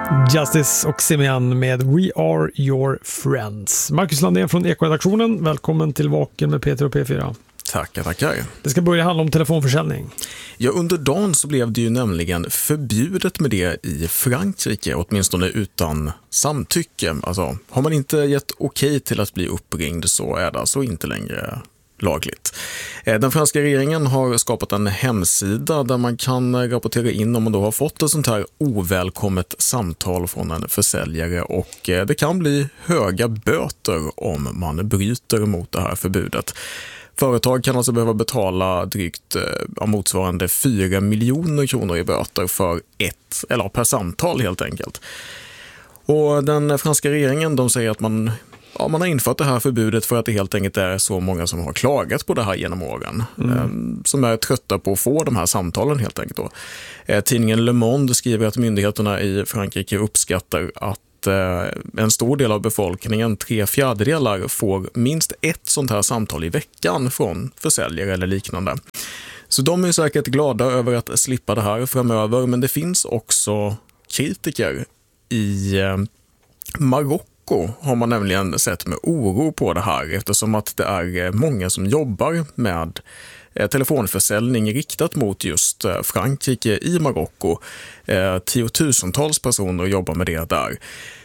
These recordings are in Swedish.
Justice och Simeon med We Are Your Friends. Marcus Landén från Eko-redaktionen. Välkommen till Vaken med Peter och P4. Tackar. Det ska börja handla om telefonförsäljning. Ja, under dagen så blev det ju nämligen förbjudet med det i Frankrike, åtminstone utan samtycke. Alltså, har man inte gett okej till att bli uppringd så är det alltså inte längre lagligt. Den franska regeringen har skapat en hemsida där man kan rapportera in om man då har fått ett sånt här ovälkommet samtal från en försäljare, och det kan bli höga böter om man bryter mot det här förbudet. Företag kan alltså behöva betala drygt motsvarande 4 miljoner kronor i böter för per samtal helt enkelt. Och den franska regeringen, de säger att man har infört det här förbudet för att det helt enkelt är så många som har klagat på det här genom åren. Som är trötta på att få de här samtalen helt enkelt då. Tidningen Le Monde skriver att myndigheterna i Frankrike uppskattar att en stor del av befolkningen, 3/4, får minst ett sånt här samtal i veckan från försäljare eller liknande. Så de är säkert glada över att slippa det här framöver, men det finns också kritiker. I Marocko har man nämligen sett med oro på det här, eftersom att det är många som jobbar med telefonförsäljning riktat mot just Frankrike i Marocko. Tiotusentals personer jobbar med det där.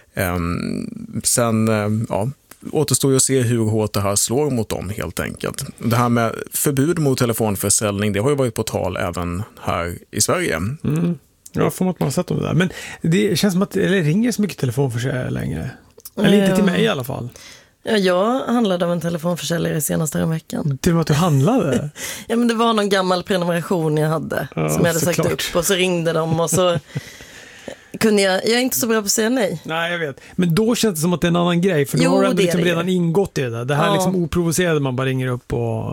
Sen återstår ju att se hur hårt det här slår mot dem helt enkelt. Det här med förbud mot telefonförsäljning, det har ju varit på tal även här i Sverige. Ja, får man ha sett om det där. Men det känns som att det ringer så mycket telefonförsäljare längre. Eller inte till mig i alla fall. Ja, jag handlade av en telefonförsäljare senast här veckan. Till och med att du handlade? Ja, men det var någon gammal prenumeration jag hade som jag hade sagt upp, och så ringde de och så kunde jag är inte så bra på att säga nej. Nej, jag vet. Men då känns det som att det är en annan grej, för då har det liksom redan ingått i det där. Det här liksom oprovocerade, man bara ringer upp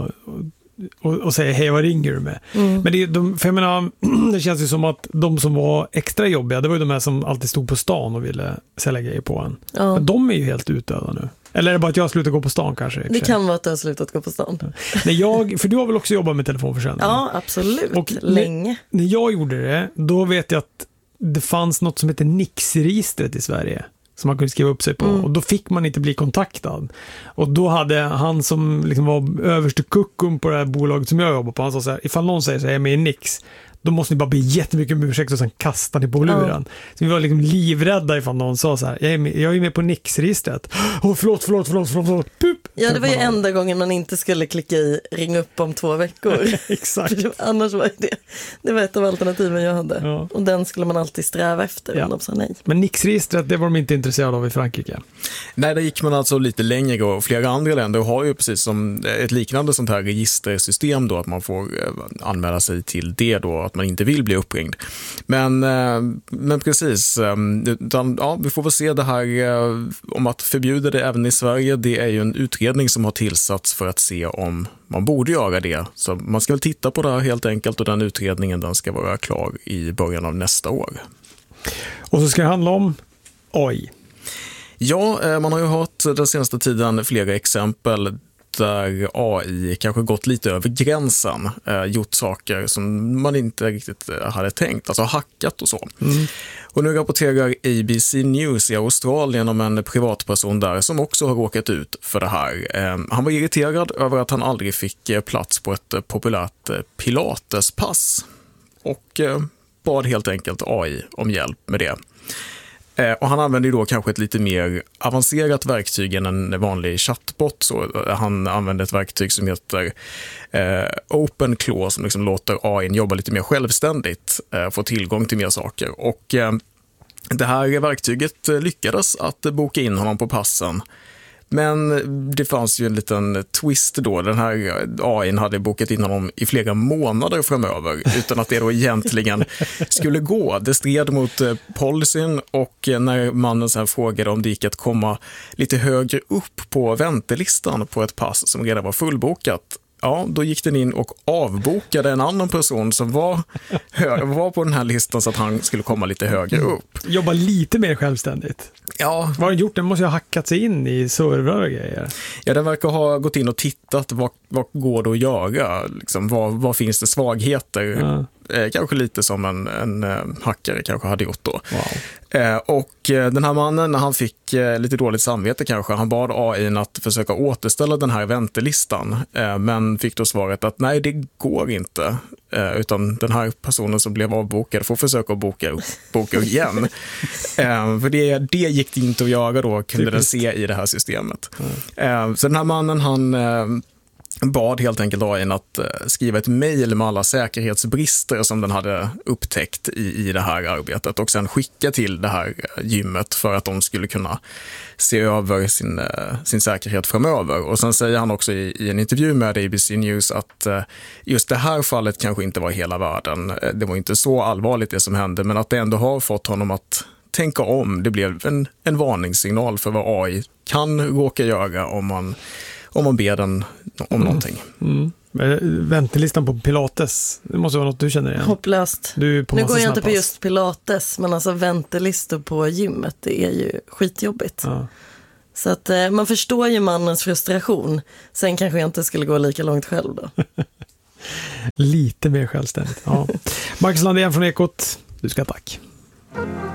och säger hej, vad ringer du med? Men för jag menar, det känns ju som att de som var extra jobbiga, det var ju de här som alltid stod på stan och ville sälja grejer på en. Ja. Men de är ju helt utdöda nu. Eller är det bara att jag har slutat gå på stan kanske? Det kan vara att du har slutat gå på stan. För du har väl också jobbat med telefonförsäljning? Ja, absolut. Och länge. När jag gjorde det, då vet jag att det fanns något som heter Nix-registret i Sverige som man kunde skriva upp sig på. Och då fick man inte bli kontaktad. Och då hade han som liksom var överste kuckun på det här bolaget som jag jobbar på, han sa så här: ifall någon säger så här, jag är med i Nix, då måste ni bara be jättemycket om ursäkt och sen kasta ni på luren. Så vi var liksom livrädda ifall någon sa så här: jag är med på Nix-registret. Förlåt. Pup. Ja, det var ju enda gången man inte skulle klicka i ring upp om 2 veckor. Exakt. Annars var det var ett av alternativen jag hade. Ja. Och den skulle man alltid sträva efter om de sa nej. Men Nix-registret, det var de inte intresserade av i Frankrike. Nej, där gick man alltså lite längre, och flera andra länder har ju precis som ett liknande sånt här registersystem då, att man får anmäla sig till det då, att man inte vill bli uppringd. Men precis, vi får väl se det här om att förbjuda det även i Sverige. Det är ju en utredning som har tillsatts för att se om man borde göra det. Så man ska väl titta på det här helt enkelt, och den utredningen, den ska vara klar i början av nästa år. Och så ska det handla om AI. Ja, man har ju hört den senaste tiden flera exempel där AI kanske gått lite över gränsen, gjort saker som man inte riktigt hade tänkt, alltså hackat och så. Och nu rapporterar ABC News i Australien om en privatperson där som också har råkat ut för det här. Han var irriterad över att han aldrig fick plats på ett populärt pilatespass och bad helt enkelt AI om hjälp med det. Och han använder ju då kanske ett lite mer avancerat verktyg än en vanlig chatbot. Så han använder ett verktyg som heter OpenClaw, som liksom låter AI jobba lite mer självständigt, få tillgång till mer saker. Och det här verktyget lyckades att boka in honom på passen. Men det fanns ju en liten twist då. Den här AI:n hade bokat in honom i flera månader framöver utan att det då egentligen skulle gå. Det stred mot policyn, och när mannen sen frågade om det gick att komma lite högre upp på väntelistan på ett pass som redan var fullbokat, ja, då gick den in och avbokade en annan person som var på den här listan så att han skulle komma lite högre upp. Jobba lite mer självständigt. Ja. Vad har den gjort? Den måste ju ha hackat sig in i servrar och grejer. Ja, den verkar ha gått in och tittat vad går det att göra. Liksom, vad finns det svagheter kanske lite som en hackare kanske hade gjort då. Wow. Och den här mannen, han fick lite dåligt samvete kanske. Han bad AI att försöka återställa den här väntelistan, men fick då svaret att nej, det går inte. Utan den här personen som blev avbokad får försöka boka igen. För det gick det inte att göra då, kunde den se i det här systemet. Så den här mannen, han bad helt enkelt AI att skriva ett mejl med alla säkerhetsbrister som den hade upptäckt i det här arbetet och sen skicka till det här gymmet för att de skulle kunna se över sin säkerhet framöver. Och sen säger han också i en intervju med ABC News att just det här fallet kanske inte var hela världen. Det var inte så allvarligt det som hände, men att det ändå har fått honom att tänka om. Det blev en varningssignal för vad AI kan råka göra om man ber den om någonting. Väntelistan på Pilates, det måste vara något du känner igen. Hopplöst. Nu går jag inte på just Pilates, men alltså väntelistor på gymmet, det är ju skitjobbigt. Ja. Så att man förstår ju mannens frustration. Sen kanske jag inte skulle gå lika långt själv då. Lite mer självständigt. Ja. Marcus Landén från Ekot, du ska tack.